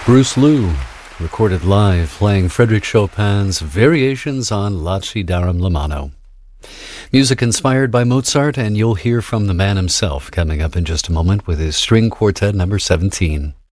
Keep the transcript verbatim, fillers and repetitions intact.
Bruce Lou, recorded live playing Frédéric Chopin's Variations on Lacidarum Lamano. Music inspired by Mozart, and you'll hear from the man himself coming up in just a moment with his string quartet number seventeen.